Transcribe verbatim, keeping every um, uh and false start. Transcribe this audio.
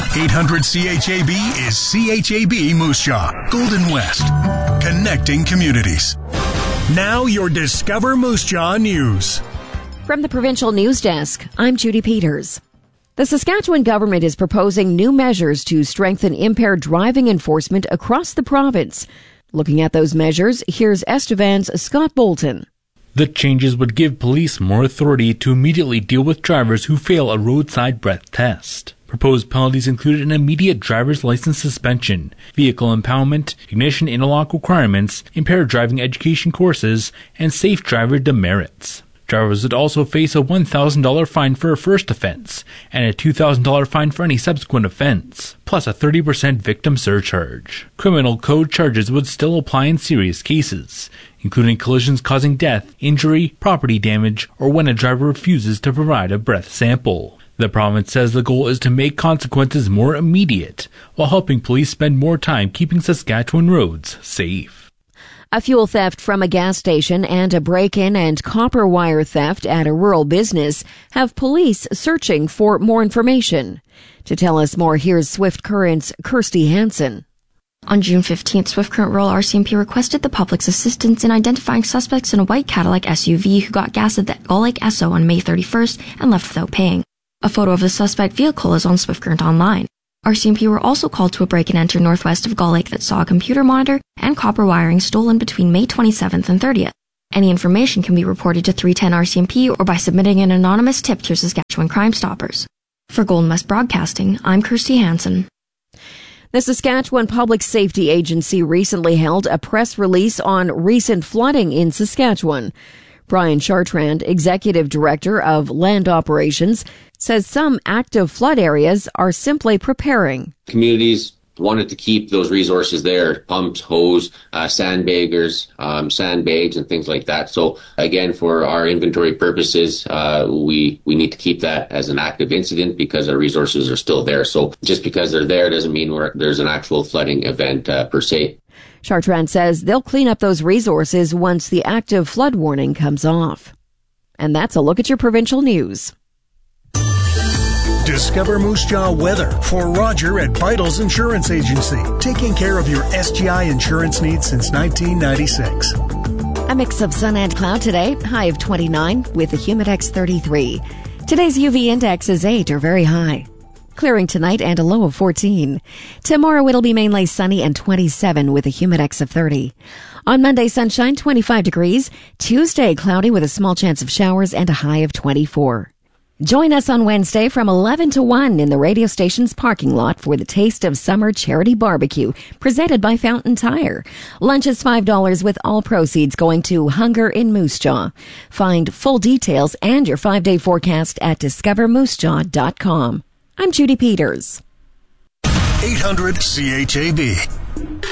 eight hundred C H A B is C H A B Moose Jaw, Golden West, connecting communities. Now your Discover Moose Jaw News. From the Provincial News Desk, I'm Judy Peters. The Saskatchewan government is proposing new measures to strengthen impaired driving enforcement across the province. Looking at those measures, here's Estevan's Scott Bolton. The changes would give police more authority to immediately deal with drivers who fail a roadside breath test. Proposed penalties included an immediate driver's license suspension, vehicle impoundment, ignition interlock requirements, impaired driving education courses, and safe driver demerits. Drivers would also face a one thousand dollars fine for a first offense and a two thousand dollars fine for any subsequent offense, plus a thirty percent victim surcharge. Criminal code charges would still apply in serious cases, including collisions causing death, injury, property damage, or when a driver refuses to provide a breath sample. The province says the goal is to make consequences more immediate, while helping police spend more time keeping Saskatchewan roads safe. A fuel theft from a gas station and a break-in and copper wire theft at a rural business have police searching for more information. To tell us more, here's Swift Current's Kirsty Hansen. On June fifteenth, Swift Current Rural R C M P requested the public's assistance in identifying suspects in a white Cadillac S U V who got gas at the Gull Lake Esso on May thirty-first and left without paying. A photo of the suspect vehicle is on Swift Current Online. R C M P were also called to a break-and-enter northwest of Gull Lake that saw a computer monitor and copper wiring stolen between May twenty-seventh and thirtieth. Any information can be reported to three ten R C M P or by submitting an anonymous tip to Saskatchewan Crime Stoppers. For Golden West Broadcasting, I'm Kirsty Hansen. The Saskatchewan Public Safety Agency recently held a press release on recent flooding in Saskatchewan. Brian Chartrand, Executive Director of Land Operations, says some active flood areas are simply preparing. Communities wanted to keep those resources there, pumps, hose, uh, sandbaggers, um, sandbags, and things like that. So again, for our inventory purposes, uh, we, we need to keep that as an active incident because our resources are still there. So just because they're there doesn't mean we're, there's an actual flooding event uh, per se. Chartrand says they'll clean up those resources once the active flood warning comes off. And that's a look at your provincial news. Discover Moose Jaw weather for Roger at Vitals Insurance Agency, taking care of your S G I insurance needs since nineteen ninety-six. A mix of sun and cloud today, high of twenty-nine with a Humidex thirty-three. Today's U V index is eight or very high. Clearing tonight and a low of fourteen. Tomorrow it'll be mainly sunny and twenty-seven with a Humidex of thirty. On Monday, sunshine, twenty-five degrees. Tuesday, cloudy with a small chance of showers and a high of twenty-four. Join us on Wednesday from eleven to one in the radio station's parking lot for the Taste of Summer Charity Barbecue, presented by Fountain Tire. Lunch is five dollars with all proceeds going to Hunger in Moose Jaw. Find full details and your five-day forecast at discover moose jaw dot com. I'm Judy Peters. eight hundred C H A B.